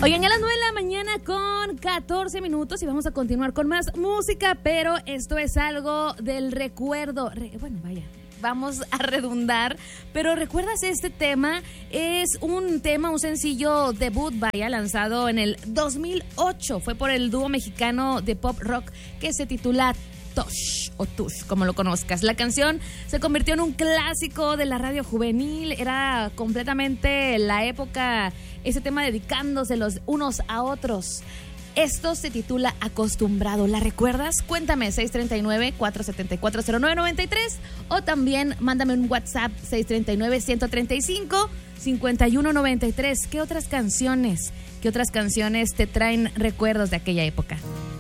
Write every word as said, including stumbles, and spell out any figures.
Oigan, ya a las nueve de la mañana con catorce minutos y vamos a continuar con más música, pero esto es algo del recuerdo. Re, bueno, vaya, vamos a redundar, pero ¿recuerdas este tema? Es un tema, un sencillo debut, vaya, lanzado en el dos mil ocho. Fue por el dúo mexicano de pop rock que se titula Tosh o Tush, como lo conozcas. La canción se convirtió en un clásico de la radio juvenil. Era completamente la época, ese tema dedicándose los unos a otros. Esto se titula Acostumbrado. ¿La recuerdas? Cuéntame, seis tres nueve, cuatro siete cuatro, cero nueve nueve tres o también mándame un WhatsApp seis tres nueve, uno tres cinco, cinco uno nueve tres. ¿Qué otras canciones, qué otras canciones te traen recuerdos de aquella época?